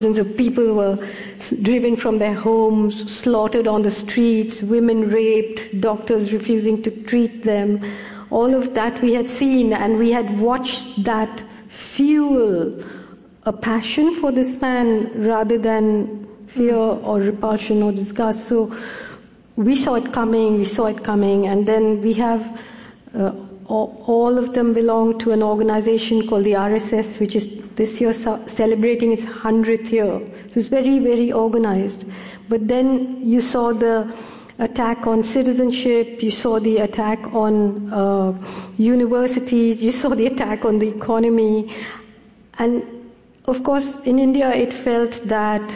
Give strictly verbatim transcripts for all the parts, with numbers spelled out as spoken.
of people were driven from their homes, slaughtered on the streets, women raped, doctors refusing to treat them. All of that we had seen, and we had watched that fuel a passion for this man rather than fear or repulsion or disgust. So we saw it coming, we saw it coming, and then we have uh, all, all of them belong to an organization called the R S S, which is this year celebrating its hundredth year. So it's very, very organized. But then you saw the attack on citizenship, you saw the attack on uh, universities, you saw the attack on the economy. And of course, in India, it felt that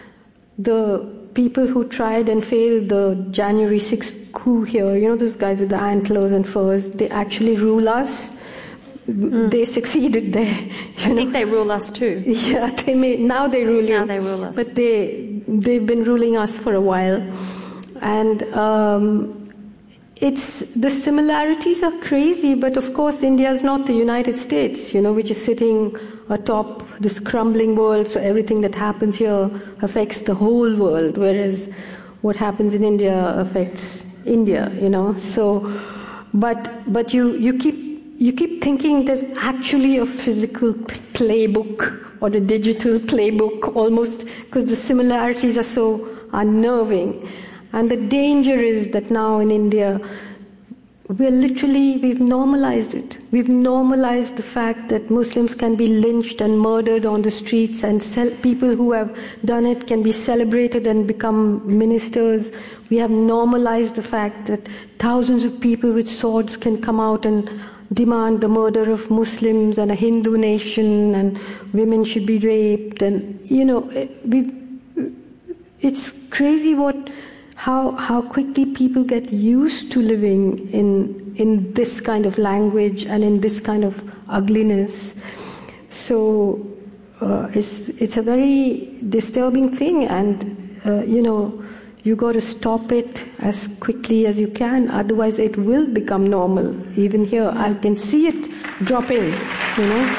the people who tried and failed the January sixth coup here, you know, those guys with the antlers and furs, they actually rule us. Mm. They succeeded there. I know? think they rule us too. Yeah, they may, now they rule now you. they rule us. But they, they've been ruling us for a while. And um, it's, the similarities are crazy, but of course India is not the United States, you know, which is sitting atop this crumbling world, so everything that happens here affects the whole world, whereas what happens in India affects India, you know. So, but but you you keep you keep thinking there's actually a physical playbook or a digital playbook almost, because the similarities are so unnerving. And the danger is that now in India, we're literally, we've normalized it. We've normalized the fact that Muslims can be lynched and murdered on the streets, and people who have done it can be celebrated and become ministers. We have normalized the fact that thousands of people with swords can come out and demand the murder of Muslims and a Hindu nation, and women should be raped. And, you know, we, it's crazy what... How how quickly people get used to living in in this kind of language and in this kind of ugliness. So uh, it's it's a very disturbing thing, and uh, you know, you got to stop it as quickly as you can. Otherwise, it will become normal. Even here, I can see it dropping. You know.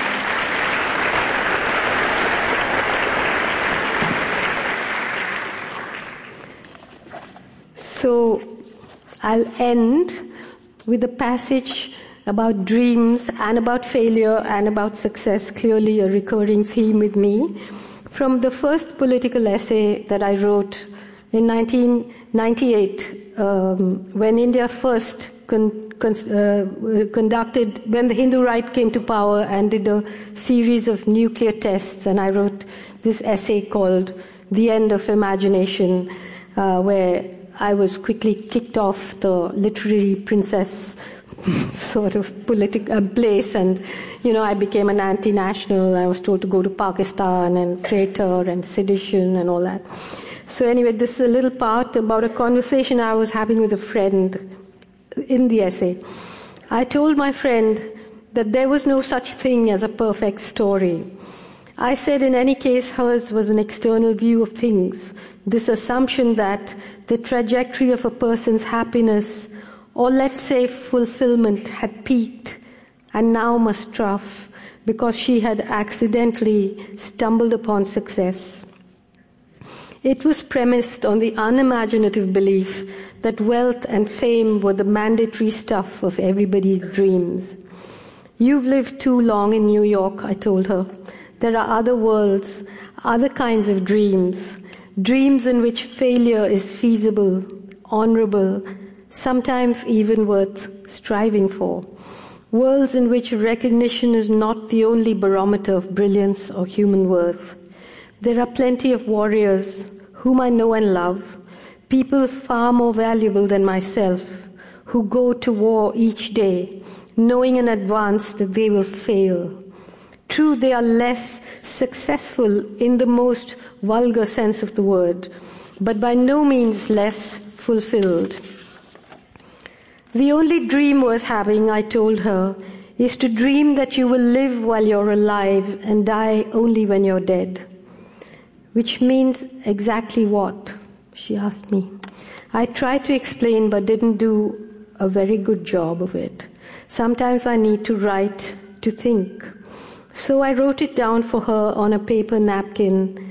So I'll end with a passage about dreams and about failure and about success, clearly a recurring theme with me, from the first political essay that I wrote in nineteen ninety-eight, um, when India first con- con- uh, conducted, when the Hindu right came to power and did a series of nuclear tests, and I wrote this essay called The End of Imagination, uh, where I was quickly kicked off the literary princess sort of political uh, place, and, you know, I became an anti-national. I was told to go to Pakistan and traitor and sedition and all that. So anyway, this is a little part about a conversation I was having with a friend in the essay. I told my friend that there was no such thing as a perfect story. I said, in any case, hers was an external view of things, this assumption that the trajectory of a person's happiness, or let's say fulfillment, had peaked and now must trough because she had accidentally stumbled upon success. It was premised on the unimaginative belief that wealth and fame were the mandatory stuff of everybody's dreams. You've lived too long in New York, I told her. There are other worlds, other kinds of dreams, dreams in which failure is feasible, honorable, sometimes even worth striving for. Worlds in which recognition is not the only barometer of brilliance or human worth. There are plenty of warriors whom I know and love, people far more valuable than myself, who go to war each day, knowing in advance that they will fail. True, they are less successful in the most vulgar sense of the word, but by no means less fulfilled. The only dream worth having, I told her, is to dream that you will live while you're alive and die only when you're dead. Which means exactly what? She asked me. I tried to explain but didn't do a very good job of it. Sometimes I need to write to think. So I wrote it down for her on a paper napkin